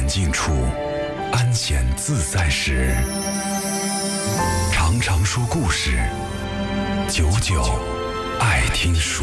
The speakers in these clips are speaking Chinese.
静处，安闲自在时，常常说故事，久久爱听书。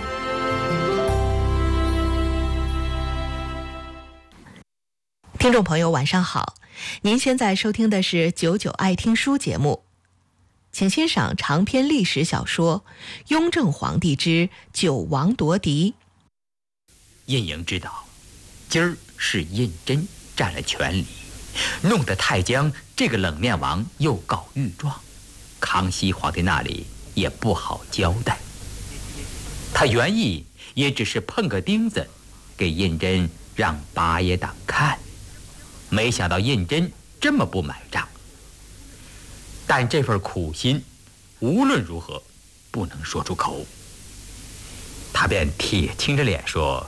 听众朋友晚上好，您现在收听的是久久爱听书节目，请欣赏长篇历史小说《雍正皇帝之九王夺嫡》。 胤瀛知道今儿是胤禛占了权力，弄得太姜这个冷面王又告御状，康熙皇帝那里也不好交代。他原意也只是碰个钉子给胤禛让八爷党看，没想到胤禛这么不买账。但这份苦心无论如何不能说出口，他便铁青着脸说：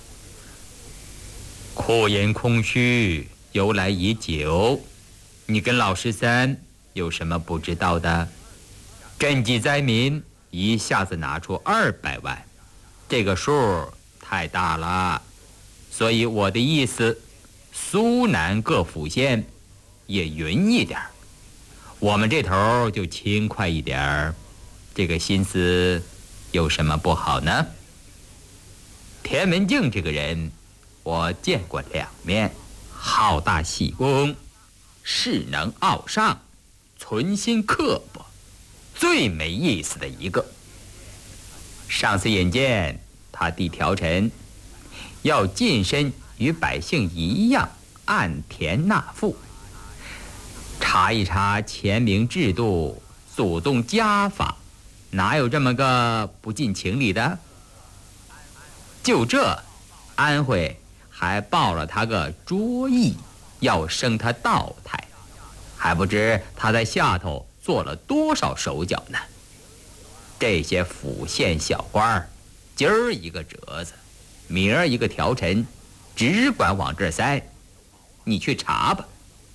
库银空虚，由来已久，你跟老十三有什么不知道的？赈济灾民一下子拿出200万，这个数太大了，所以我的意思，苏南各府县也匀一点，我们这头就轻快一点，这个心思有什么不好呢？田文镜这个人我见过2面，好大喜功，势能傲上，存心刻薄，最没意思的一个。上次引荐他弟条陈，要近身与百姓一样按田纳赋，查一查前明制度，祖宗家法，哪有这么个不近情理的？就这，安徽还报了他个卓义，要升他道台，还不知他在下头做了多少手脚呢。这些府县小官今儿一个折子，明儿一个条陈，只管往这儿塞，你去查吧。